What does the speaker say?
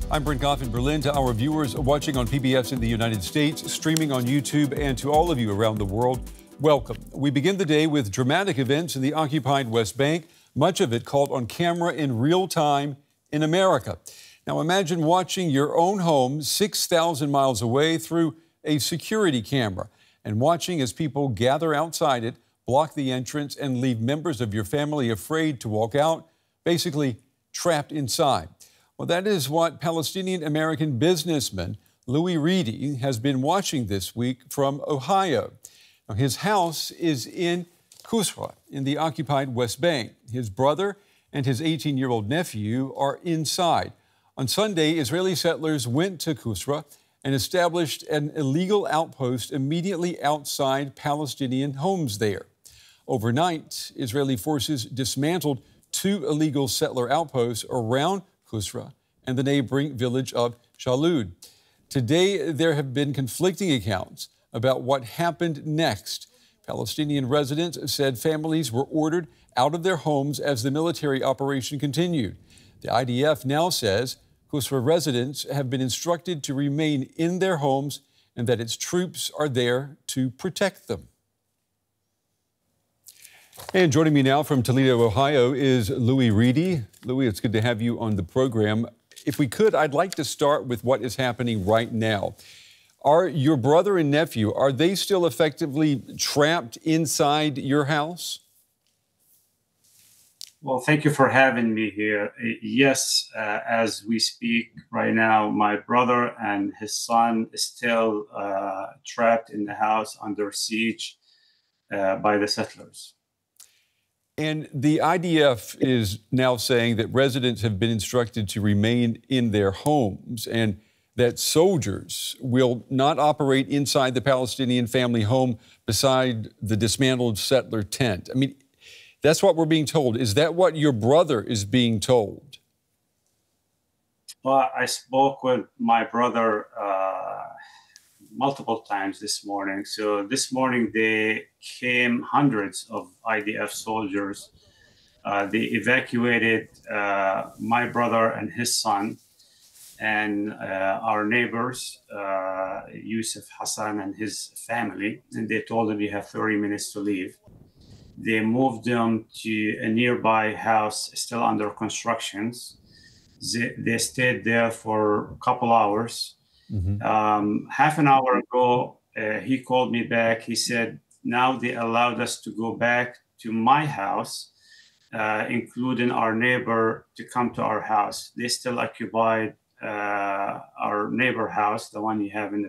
I'm Brent Goff in Berlin. To our viewers watching on PBS in the United States, streaming on YouTube, and to all of you around the world, welcome. We begin the day with dramatic events in the occupied West Bank, much of it caught on camera in real time in America. Now imagine watching your own home 6,000 miles away through a security camera and watching as people gather outside it, block the entrance, and leave members of your family afraid to walk out, basically trapped inside. Well, that is what Palestinian-American businessman Louis Reedy has been watching this week from Ohio. Now, his house is in Qusra in the occupied West Bank. His brother and his 18-year-old nephew are inside. On Sunday, Israeli settlers went to Qusra and established an illegal outpost immediately outside Palestinian homes there. Overnight, Israeli forces dismantled 2 illegal settler outposts around Qusra and the neighboring village of Shalud. Today, there have been conflicting accounts about what happened next. Palestinian residents said families were ordered out of their homes as the military operation continued. The IDF now says Qusra residents have been instructed to remain in their homes and that its troops are there to protect them. And joining me now from Toledo, Ohio, is Louis Reedy. Louis, it's good to have you on the program. If we could, I'd like to start with what is happening right now. Are your brother and nephew, are they still effectively trapped inside your house? Well, thank you for having me here. Yes, as we speak right now, my brother and his son is still trapped in the house under siege by the settlers. And the IDF is now saying that residents have been instructed to remain in their homes and that soldiers will not operate inside the Palestinian family home beside the dismantled settler tent. I mean, that's what we're being told. Is that what your brother is being told? Well, I spoke with my brother multiple times this morning. So this morning they came hundreds of IDF soldiers. They evacuated my brother and his son and our neighbors, Yusuf Hassan and his family. And they told them you have 30 minutes to leave. They moved them to a nearby house still under construction. They stayed there for a couple hours. Half an hour ago, he called me back. He said, now they allowed us to go back to my house, including our neighbor, to come to our house. They still occupied our neighbor house, the one you have in the